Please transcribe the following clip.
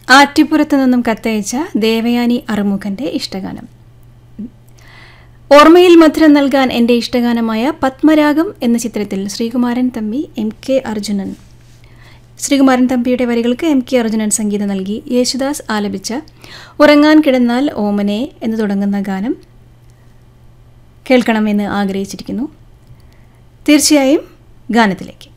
ആറ്റിപ്പുറത്തു നിന്നും കത്തയച്ച ദേവയാനി അറുമുഖന്റെ ഇഷ്ടഗാനം. ഓർമ്മയിൽ മധുരം നൽകാൻ എൻ്റെ ഇഷ്ടഗാനമായ പത്മരാഗം എന്ന ചിത്രത്തിൽ ശ്രീകുമാരൻ തമ്പി ശ്രീകുമാരൻ തമ്പിയുടെ വരികൾക്ക് എം കെ അർജുനൻ സംഗീതം നൽകി യേശുദാസ് ആലപിച്ച ഉറങ്ങാൻ കിടന്നാൽ ഓമനെ എന്ന് തുടങ്ങുന്ന ഗാനം കേൾക്കണമെന്ന് ആഗ്രഹിച്ചിരിക്കുന്നു. തീർച്ചയായും ഗാനത്തിലേക്ക്.